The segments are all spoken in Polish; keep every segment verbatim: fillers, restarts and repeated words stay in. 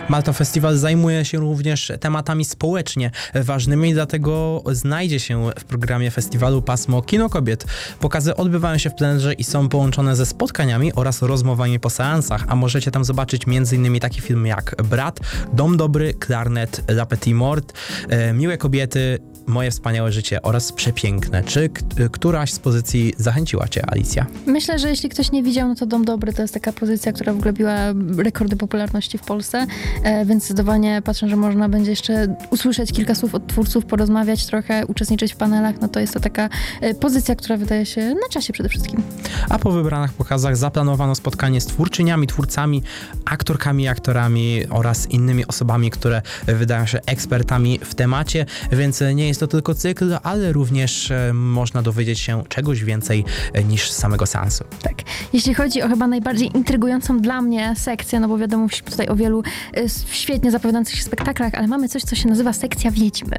Malta Festival zajmuje się również tematami społecznie ważnymi, dlatego znajdzie się w programie festiwalu pasmo Kino Kobiet. Pokazy odbywają się w plenerze i są połączone ze spotkaniami oraz rozmowami po seansach, a możecie tam zobaczyć m.in. takie filmy jak Brat, Dom Dobry, Klarnet, La Petite Mort, e, Miłe Kobiety, Moje Wspaniałe Życie oraz Przepiękne. Czy k- któraś z pozycji zachęciła cię, Alicja? Myślę, że jeśli ktoś nie widział, no to Dom Dobry to jest taka pozycja, która w ogóle biła rekordy popularności w Polsce, e, więc zdecydowanie patrzę, że można będzie jeszcze usłyszeć kilka słów od twórców, porozmawiać trochę, uczestniczyć w panelach, no to jest to taka e, pozycja, która wydaje się na czasie przede wszystkim. A po wybranych pokazach zaplanowano spotkanie z twórczyniami, twórcami, aktorkami, aktorami oraz innymi osobami, które wydają się ekspertami w temacie, więc nie jest to tylko cykl, ale również e, można dowiedzieć się czegoś więcej e, niż z samego seansu. Tak. Jeśli chodzi o chyba najbardziej intrygującą dla mnie sekcję, no bo wiadomo, mówimy tutaj o wielu y, świetnie zapowiadających się spektaklach, ale mamy coś, co się nazywa sekcja Wiedźmy.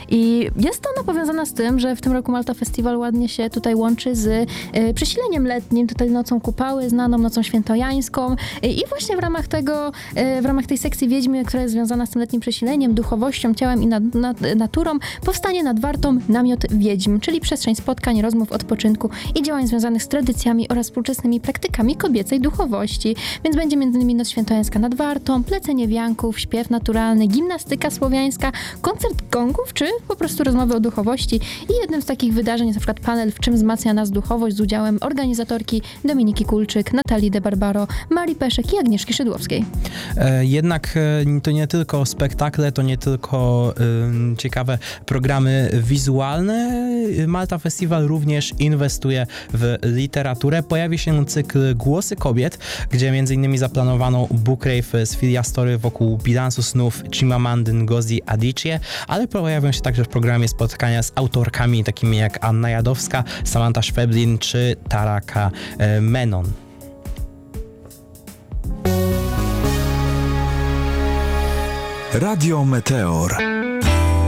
I jest ona powiązana z tym, że w tym roku Malta Festival ładnie się tutaj łączy z y, przesileniem letnim, tutaj Nocą Kupały, znaną Nocą Świętojańską y, i właśnie w ramach tego, y, w ramach tej sekcji Wiedźmy, która jest związana z tym letnim przesileniem, duchowością, ciałem i nad, nad, naturą, powstanie nad Wartą namiot Wiedźm, czyli przestrzeń spotkań, rozmów, odpoczynku i działań związanych z tradycjami oraz współczesnymi praktykami kobiecej duchowości. Więc będzie między innymi Noc Świętojańska nad Wartą, plecenie wianków, śpiew naturalny, gimnastyka słowiańska, koncert gongów, czy po prostu rozmowy o duchowości. I jednym z takich wydarzeń jest na przykład panel W czym wzmacnia nas duchowość z udziałem organizatorki Dominiki Kulczyk, Natalii De Barbaro, Marii Peszek i Agnieszki Szydłowskiej. E, jednak e, to nie tylko spektakle, to nie tylko e, ciekawe programy wizualne. Malta Festival również inwestuje w literaturę. Pojawi się cykl Głosy Kobiet, gdzie między innymi zaplanowano book rave z Filiastory wokół bilansu snów Chimamandy Ngozi Adichie, ale pojawią się także w programie spotkania z autorkami takimi jak Anna Jadowska, Samantha Schweblin czy Taraka Menon. Radio Meteor.